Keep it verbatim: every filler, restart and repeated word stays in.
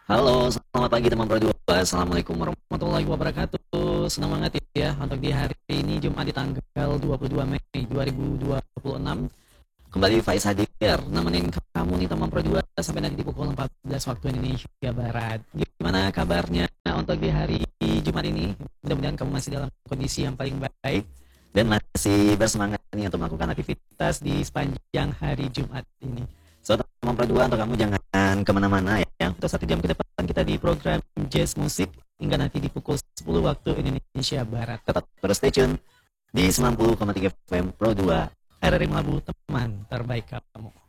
Halo, selamat pagi teman Pro dua. Assalamualaikum warahmatullahi wabarakatuh. Senang banget ya untuk di hari ini Jumat di tanggal dua puluh dua Mei dua ribu dua puluh enam. Kembali Faiz hadir nemenin kamu nih teman Pro dua sampai nanti di pukul empat belas waktu Indonesia Barat. Gimana kabarnya untuk di hari Jumat ini? Mudah-mudahan kamu masih dalam kondisi yang paling baik dan masih bersemangat nih untuk melakukan aktivitas di sepanjang hari Jumat ini. So, teman Pro dua, untuk kamu jangan kemana-mana ya. Untuk satu jam ke depan kita di program Jazz Musik hingga nanti di pukul sepuluh waktu Indonesia Barat. Tetap terus stay tune di sembilan puluh koma tiga F M Pro dua R R I Melabu, teman terbaik kamu.